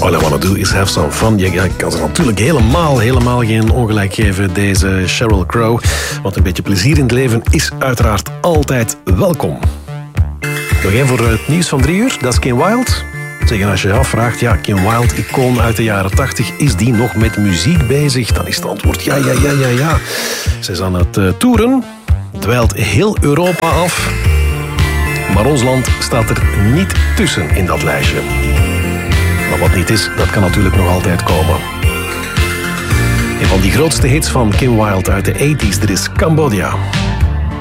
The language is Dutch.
All I wanna do is have some fun. Je kan ze natuurlijk helemaal geen ongelijk geven, deze Sheryl Crow. Want een beetje plezier in het leven is uiteraard altijd welkom. Nog één voor het nieuws van 3 uur, dat is Kim Wilde. Zeggen, als je je afvraagt, ja, Kim Wilde, icoon uit de jaren 80, is die nog met muziek bezig? Dan is het antwoord ja. Ze is aan het toeren, dweilt heel Europa af. Maar ons land staat er niet tussen in dat lijstje. Maar wat niet is, dat kan natuurlijk nog altijd komen. Een van die grootste hits van Kim Wilde uit de 80s, dat is Cambodia.